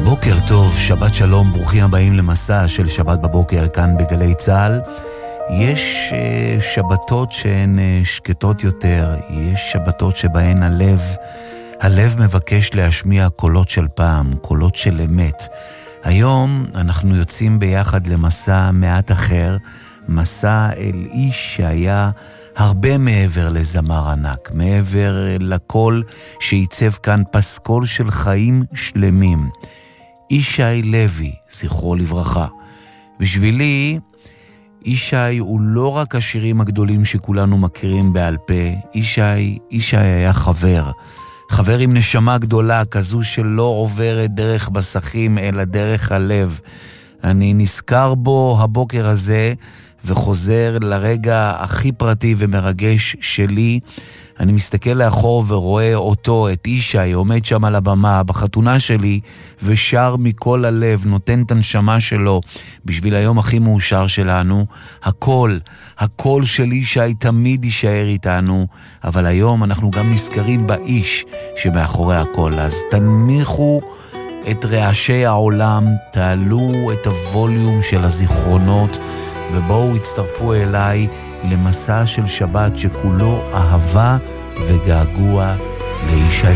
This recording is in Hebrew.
בוקר טוב, שבת שלום, ברוכים הבאים למסע של שבת בבוקר כאן בגלי צהל. יש שבתות שהן שקטות יותר, יש שבתות שבהן הלב מבקש להשמיע קולות של פעם, קולות של אמת. היום אנחנו יוצאים ביחד למסע מעט אחר, מסע אל איש שהיה הרבה מעבר לזמר ענק, מעבר לקול שעיצב כאן פסקול של חיים שלמים. ישי לוי, זכרו לברכה. בשבילי, ישי הוא לא רק השירים הגדולים שכולנו מכירים בעל פה. ישי היה חבר עם נשמה גדולה, כזו שלא עוברת דרך בסכים אלא דרך הלב. אני נזכר בו הבוקר הזה וחוזר לרגע הכי פרטי ומרגש שלי. אני מסתכל לאחור ורואה אותו, את ישי, עומד שם על הבמה בחתונה שלי ושר מכל הלב, נותן את הנשמה שלו בשביל היום הכי מאושר שלנו. הקול של ישי תמיד יישאר איתנו, אבל היום אנחנו גם נזכרים באיש שמאחורי הקול. אז תנמיכו את רעשי העולם, תעלו את הווליום של הזיכרונות ובואו הצטרפו אליי למסע של שבת שכולו אהבה וגעגוע לישי